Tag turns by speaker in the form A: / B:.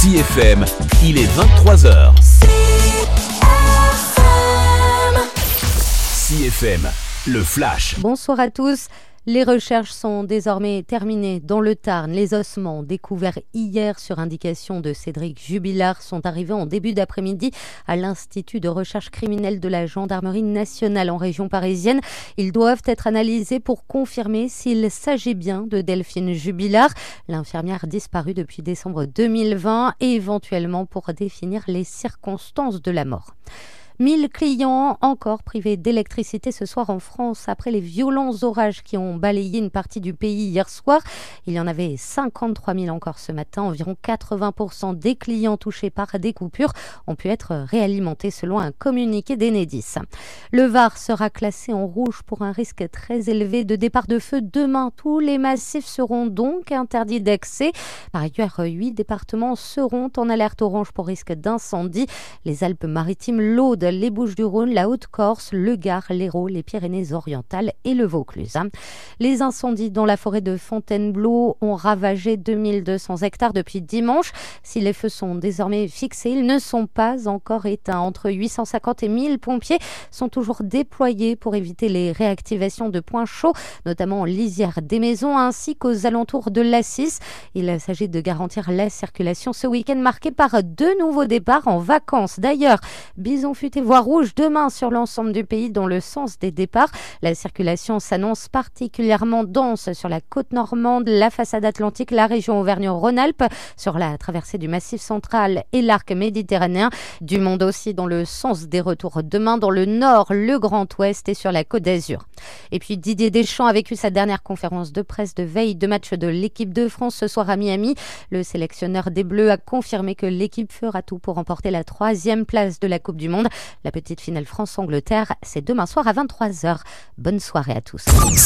A: CFM, il est 23h. CFM, le flash.
B: Bonsoir à tous. Les recherches sont désormais terminées dans le Tarn. Les ossements découverts hier sur indication de Cédric Jubilard sont arrivés en début d'après-midi à l'Institut de recherche criminelle de la Gendarmerie nationale en région parisienne. Ils doivent être analysés pour confirmer s'il s'agit bien de Delphine Jubilard, l'infirmière disparue depuis décembre 2020, et éventuellement pour définir les circonstances de la mort. 1000 clients encore privés d'électricité ce soir en France après les violents orages qui ont balayé une partie du pays hier soir. Il y en avait 53 000 encore ce matin. Environ 80% des clients touchés par des coupures ont pu être réalimentés selon un communiqué d'Enedis. Le Var sera classé en rouge pour un risque très élevé de départ de feu demain. Tous les massifs seront donc interdits d'accès. Par ailleurs, 8 départements seront en alerte orange pour risque d'incendie. Les Alpes-Maritimes, l'Aude, les Bouches-du-Rhône, la Haute-Corse, le Gard, l'Hérault, les Pyrénées-Orientales et le Vaucluse. Les incendies dans la forêt de Fontainebleau ont ravagé 2200 hectares depuis dimanche. Si les feux sont désormais fixés, ils ne sont pas encore éteints. Entre 850 et 1000 pompiers sont toujours déployés pour éviter les réactivations de points chauds, notamment en lisière des maisons ainsi qu'aux alentours de l'A6. Il s'agit de garantir la circulation ce week-end marqué par 2 nouveaux départs en vacances. D'ailleurs, Bison Futé voie rouge demain sur l'ensemble du pays dans le sens des départs. La circulation s'annonce particulièrement dense sur la côte normande, la façade atlantique, la région Auvergne-Rhône-Alpes, sur la traversée du Massif central et l'arc méditerranéen. Du monde aussi dans le sens des retours demain dans le nord, le Grand Ouest et sur la Côte d'Azur. Et puis Didier Deschamps a vécu sa dernière conférence de presse de veille de match de l'équipe de France ce soir à Miami. Le sélectionneur des Bleus a confirmé que l'équipe fera tout pour remporter la 3e place de la Coupe du Monde. La petite finale France-Angleterre, c'est demain soir à 23h. Bonne soirée à tous.